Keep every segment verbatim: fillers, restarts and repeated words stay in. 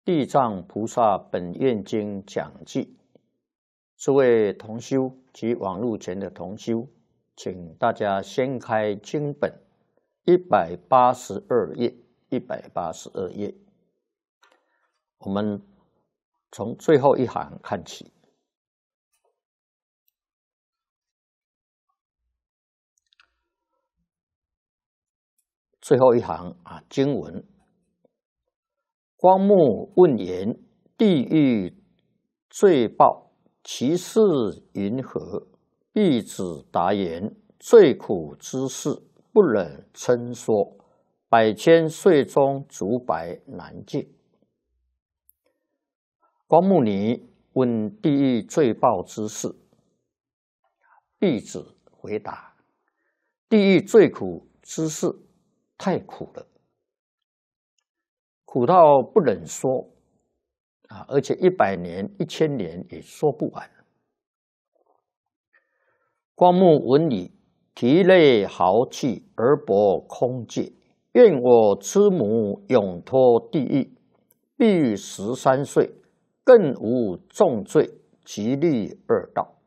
地藏菩萨本愿经讲记，诸位同修及网络前的同修，请大家掀开经本一百八十二页，一百八十二页，我们从最后一行看起。最后一行啊，经文。光目问言：地狱罪报，其事云何？弟子答言：最苦之事，不忍称说。百千岁中，竹白难尽。光目尼问地狱罪报之事，弟子回答：地狱最苦之事太苦了。苦到不忍说啊，而且一百年、一千年也说不完。光目闻已，涕泪豪气而薄空界。愿我之母永脱地狱，必于十三岁，更无重罪，即律二道。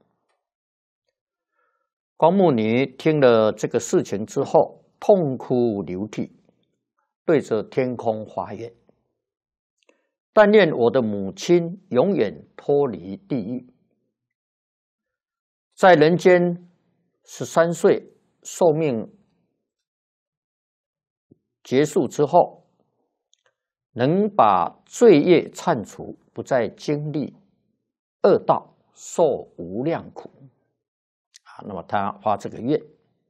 光目尼听了这个事情之后，痛哭流涕，对着天空发愿：但愿我的母亲永远脱离地狱，在人间十三岁寿命结束之后，能把罪业忏除，不再经历恶道，受无量苦。啊，那么他发这个愿，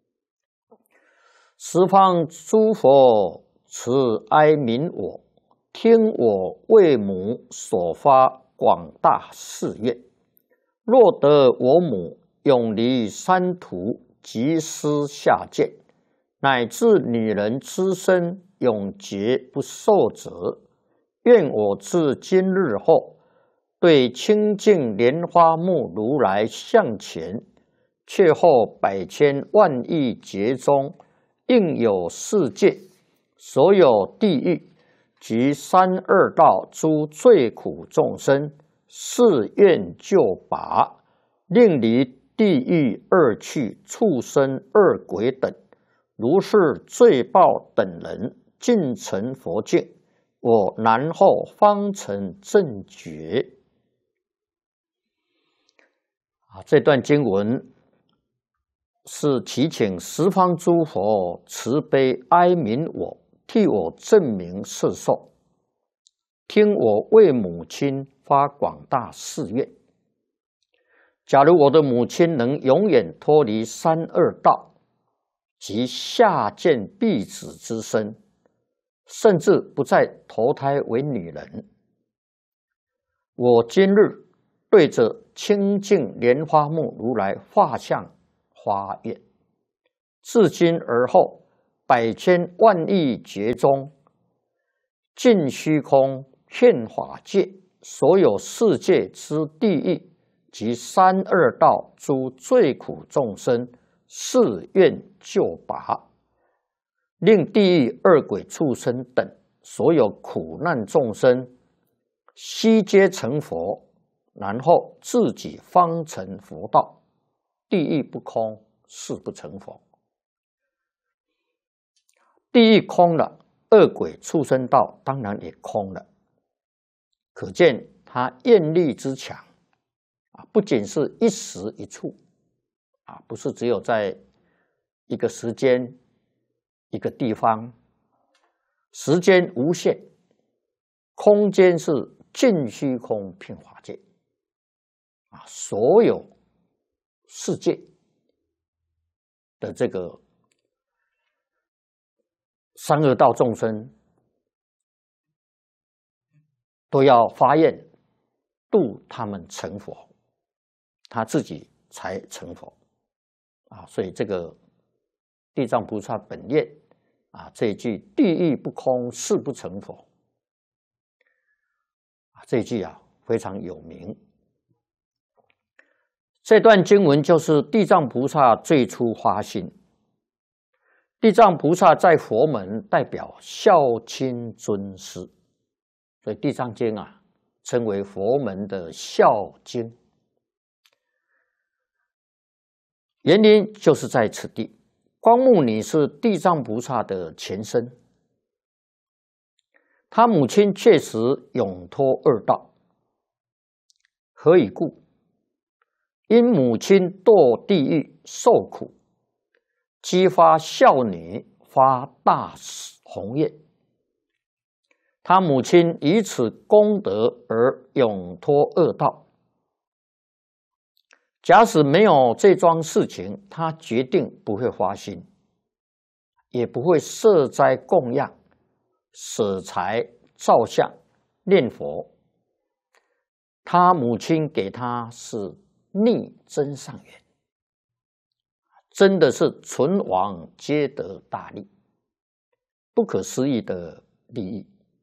十方诸佛慈哀悯我，听我为母所发广大誓愿。若得我母永离三途，即施下贱，乃至女人之身永绝不受责。愿我自今日后，对清净莲花目如来向前，却后百千万亿劫中，应有世界所有地狱及三恶道诸最苦众生，誓愿救拔，令离地狱恶趣、畜生、恶鬼等，如是罪报等人，尽成佛境，我然后方成正觉。啊，这段经文是祈请十方诸佛慈悲哀悯我，替我证明世受，听我为母亲发广大誓愿。假如我的母亲能永远脱离三恶道及下贱婢子之身，甚至不再投胎为女人，我今日对着清净莲花目如来画像发愿，自今而后，百千万亿劫中，尽虚空遍法界，所有世界之地狱及三恶道诸最苦众生，誓愿救拔，令地狱恶鬼畜生等所有苦难众生悉皆成佛，然后自己方成佛道。地狱不空，誓不成佛。地狱空了，恶鬼畜生道当然也空了。可见他愿力之强啊，不仅是一时一处啊，不是只有在一个时间、一个地方，时间无限，空间是尽虚空遍法界啊，所有世界的这个三恶道众生都要发愿度他们成佛，他自己才成佛啊！所以这个地藏菩萨本愿啊，这一句“地狱不空，誓不成佛”啊，这一句啊非常有名。这段经文就是地藏菩萨最初发心。地藏菩萨在佛门代表孝亲尊师所以《地藏经》啊，称为佛门的孝经。原因就是在此地，光目尼是地藏菩萨的前身，他母亲确实永脱二道。何以故？因母亲堕地狱受苦，激发孝女发大宏愿，他母亲以此功德而永脱恶道。假使没有这桩事情，他决定不会发心，也不会设斋供养、舍财造像、念佛。他母亲给他是逆增上缘，真的是存亡皆得大利，不可思议的利益。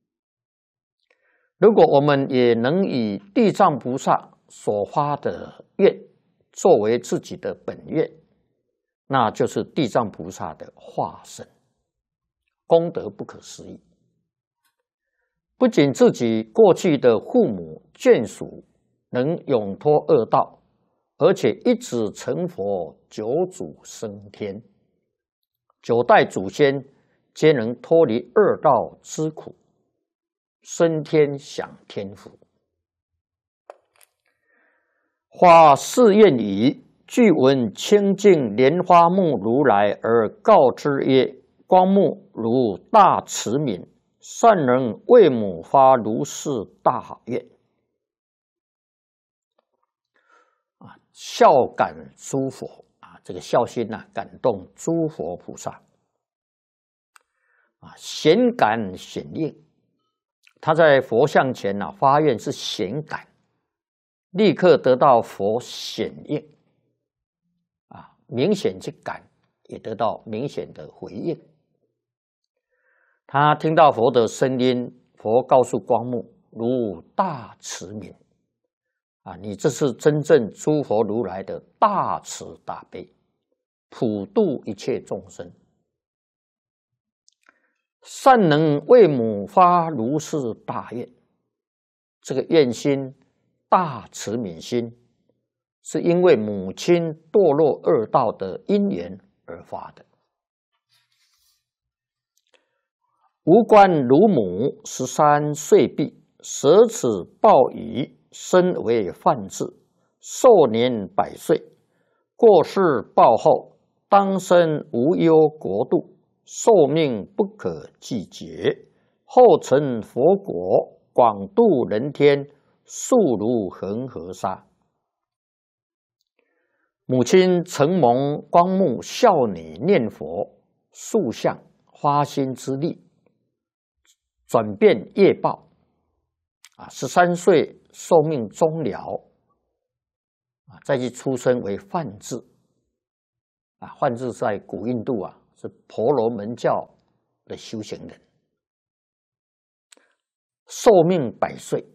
如果我们也能以地藏菩萨所发的愿作为自己的本愿，那就是地藏菩萨的化身，功德不可思议。不仅自己过去的父母眷属能永脱恶道，而且一直成佛，九祖升天，九代祖先皆能脱离恶道之苦，升天享天福。发誓愿已，具闻清净莲花目如来而告之曰：光目如大慈悯，善人为母发如是大愿。啊，孝感诸佛啊，这个孝心啊，感动诸佛菩萨啊，显感显应。他在佛像前啊发愿是显感，立刻得到佛显应啊，明显去感，也得到明显的回应。他听到佛的声音，佛告诉光目：如大慈悯啊，你这是真正诸佛如来的大慈大悲，普度一切众生。善能为母发如是大愿，这个愿心大慈悯心，是因为母亲堕落恶道的因缘而发的。无关乳母十三岁毕，舍此报矣，身为梵志，寿年百岁。过世报后，当生无忧国度，寿命不可计劫。后成佛国，广度人天，速如恒河沙。母亲承蒙光目孝女念佛塑像发心之力，转变业报啊，十三岁寿命终了啊，再去出生为梵志啊，梵志在古印度啊是婆罗门教的修行人，寿命百岁，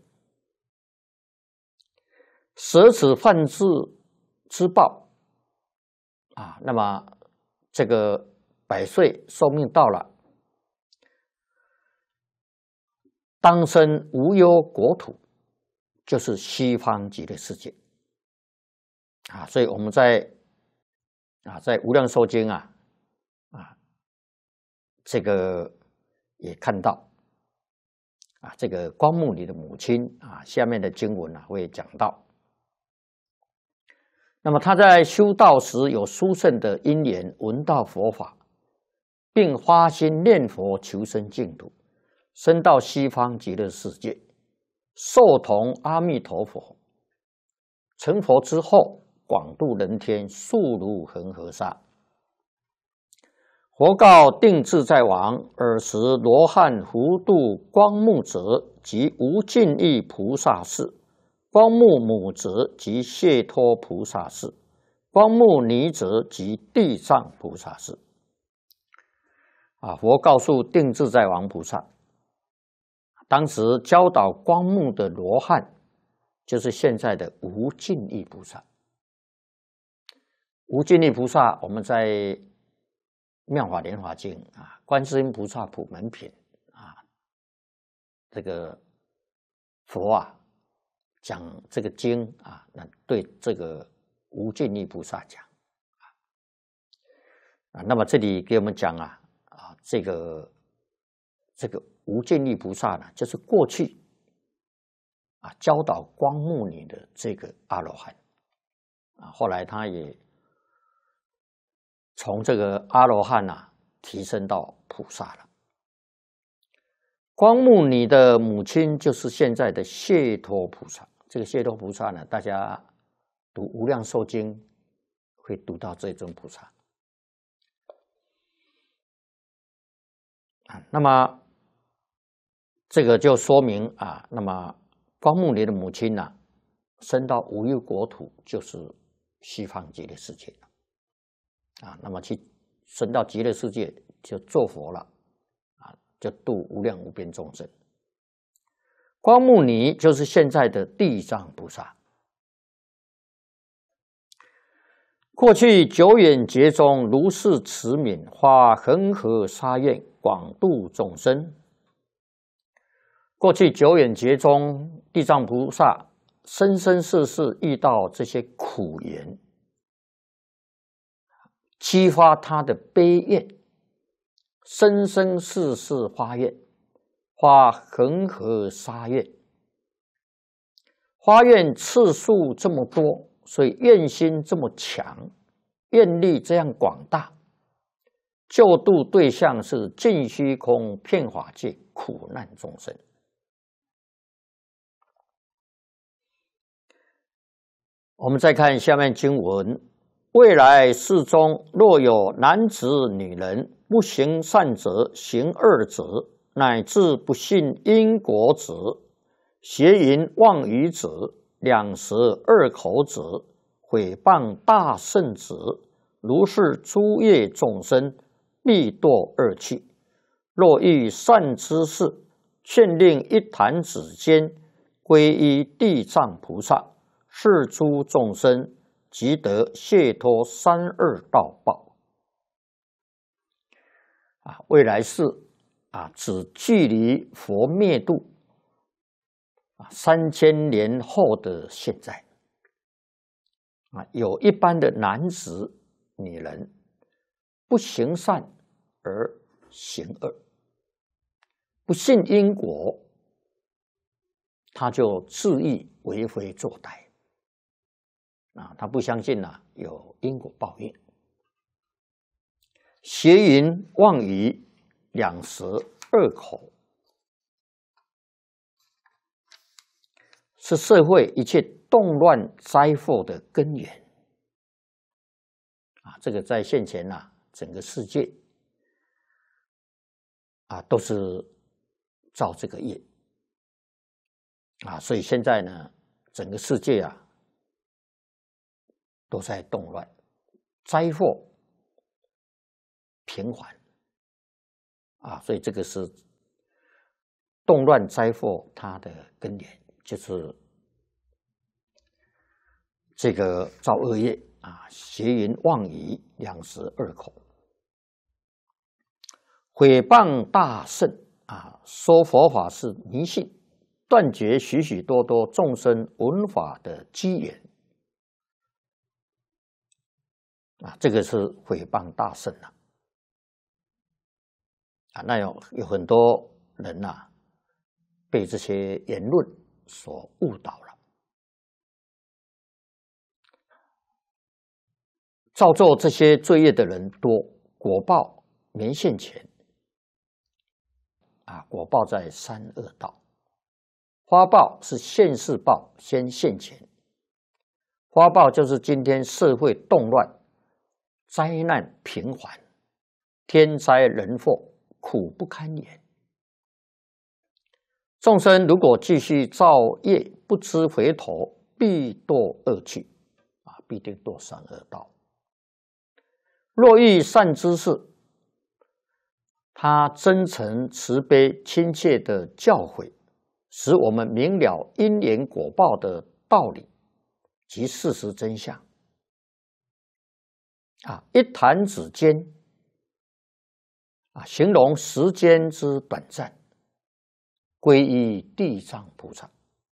舍此梵志之报啊，那么这个百岁寿命到了，当生无忧国土，就是西方极乐世界啊。所以我们在啊在无量寿经啊啊这个也看到啊，这个光目尼的母亲啊，下面的经文啊会讲到。那么他在修道时有殊胜的因缘，闻到佛法，并发心念佛求生净土，升到西方极乐世界，寿同阿弥陀佛。成佛之后，广度人天，速如恒河沙。佛告定自在王：尔时罗汉福度光目者，即无尽意菩萨士；光目母者，即解脱菩萨士；光目尼者，即地藏菩萨士。啊，佛告诉定自在王菩萨，当时教导光目的罗汉，就是现在的无尽意菩萨。无尽意菩萨，我们在《妙法莲华经》啊，《观世音菩萨普门品》啊，这个佛啊讲这个经啊，那对这个无尽力菩萨讲啊。那么这里给我们讲啊啊，这个这个无尽力菩萨呢，就是过去啊教导光目尼的这个阿罗汉啊，后来他也从这个阿罗汉啊提升到菩萨了。光目尼的母亲就是现在的解脱菩萨。这个解脱菩萨呢，大家读《无量寿经》会读到这尊菩萨。啊，那么这个就说明啊，那么光目尼的母亲呢、啊，升到无欲国土，就是西方极乐世界了。啊，那么去升到极乐世界就做佛了，啊，就度无量无边众生。光目尼就是现在的地藏菩萨。过去久远劫中，如是慈悯，发恒河沙愿，广度众生。过去久远劫中，地藏菩萨生生世世遇到这些苦缘，激发他的悲愿，生生世世发愿，发恒河沙愿，发愿次数这么多，所以愿心这么强，愿力这样广大，救度对象是尽虚空遍法界苦难众生。我们再看下面经文：未来世中，若有男子女人不行善者，行恶者，乃至不信因果者，邪淫妄语者，两舌恶口者，毁谤大圣者，如是诸业众生，必堕恶趣。若遇善知识，劝令一弹指间，皈依地藏菩萨，是诸众生即得解脱三恶道报。啊，未来世啊，指距离佛灭度啊三千年后的现在啊，有一般的男子女人不行善而行恶，不信因果，他就自意为非作歹。啊，他不相信啊有因果报应，邪淫妄语，两舌恶口，是社会一切动乱灾祸的根源。啊，这个在现前啊，整个世界啊都是造这个业啊，所以现在呢，整个世界啊，都在动乱，灾祸频繁啊，所以这个是动乱灾祸它的根源，就是这个造恶业啊，邪淫妄语，两舌恶口，毁谤大圣啊，说佛法是迷信，断绝许许多多众生闻法的机缘。啊，这个是毁谤大圣了啊！那有有很多人呐、啊，被这些言论所误导了，造作这些罪业的人多，果报没现前啊，果报在三恶道，花报是现世报先现前，花报就是今天社会动乱。灾难频繁，天灾人祸，苦不堪言。众生如果继续造业，不知回头，必堕恶趣，啊，必定堕三恶道。若遇善知识，他真诚慈悲、亲切的教诲，使我们明了因缘果报的道理及事实真相。啊，一弹指间，啊，形容时间之短暂，皈依地藏菩萨，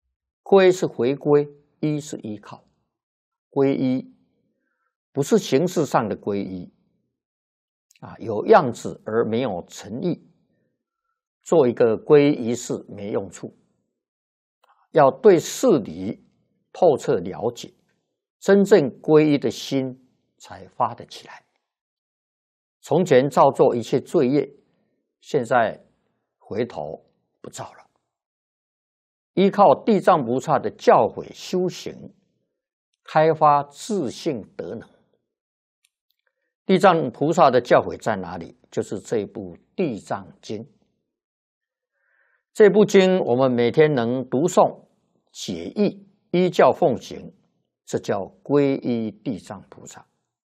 归是回归，依是依靠。皈依不是形式上的皈依啊，有样子而没有诚意，做一个皈依仪式没用处。要对事理透彻了解，真正皈依的心才发得起来。从前造作一切罪业，现在回头不造了。依靠地藏菩萨的教诲修行，开发自性德能。地藏菩萨的教诲在哪里？就是这一部《地藏经》。这部经我们每天能读诵、解义、依教奉行，这叫皈依地藏菩萨。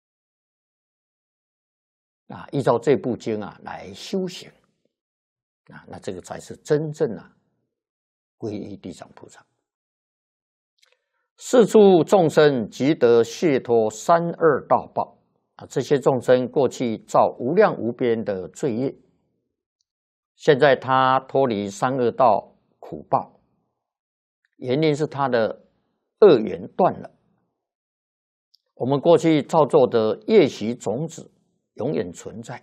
啊，依照这部经啊来修行，啊，那这个才是真正啊皈依地藏菩萨。是诸众生即得解脱三恶道报啊！这些众生过去造无量无边的罪业，现在他脱离三恶道苦报，原因是他的恶缘断了。我们过去造作的业习种子永远存在，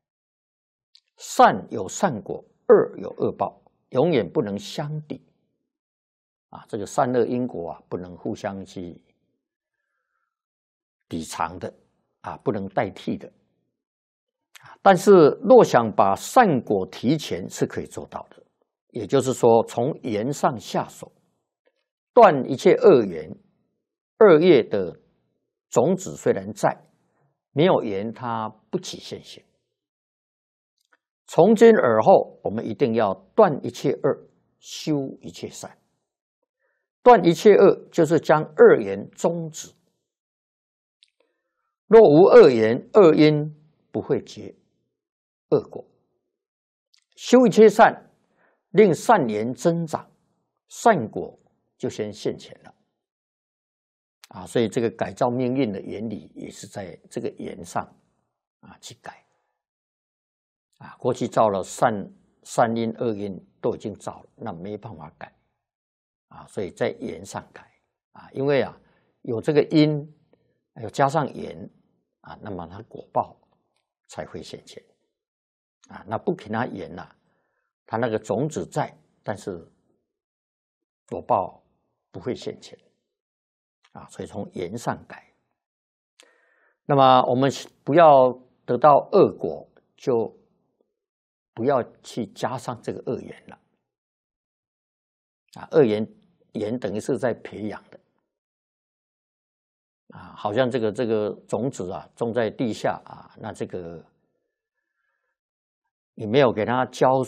善有善果，恶有恶报，永远不能相抵。啊，这个善恶因果啊，不能互相去抵偿的，啊，不能代替的。但是，若想把善果提前，是可以做到的。也就是说，从缘上下手，断一切恶缘，恶业的种子虽然在，没有缘，它不起现行。从今而后，我们一定要断一切恶，修一切善。断一切恶，就是将恶缘终止。若无恶缘，恶因不会结恶果。修一切善，令善缘增长，善果就先现前了。啊，所以这个改造命运的原理，也是在这个缘上啊去改。啊，过去造了善善因、恶因都已经造了，那没办法改。啊，所以在缘上改啊，因为啊有这个因，又加上缘啊，那么它果报才会现前啊。那不给它缘呐，它那个种子在，但是果报不会现前啊。所以从缘上改。那么我们不要得到恶果，就不要去加上这个恶缘了。啊，恶缘缘等于是在培养的啊，好像这个这个种子啊种在地下啊，那这个你没有给它浇